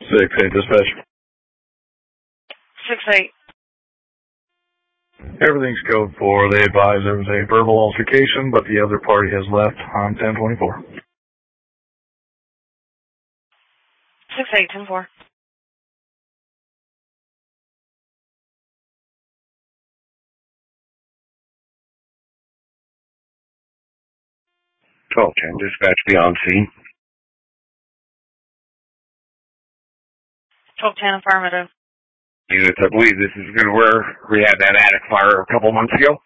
6-8 dispatch. 6-8. Everything's code 4. They advise there was a verbal altercation, but the other party has left on 1024. 6-8, 10-4. Dispatch beyond scene. 12-10, affirmative. Units, I believe this is where we had that attic fire a couple months ago.